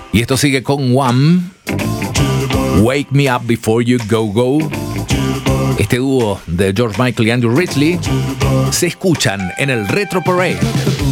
Y esto sigue con Wham, Wake Me Up Before You Go Go. Este dúo de George Michael y Andrew Ridgeley se escuchan en el Retro Parade.